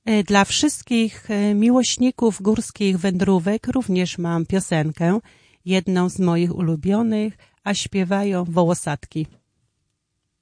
Dla wszystkich miłośników górskich wędrówek również mam piosenkę, jedną z moich ulubionych, a śpiewają Wołosatki.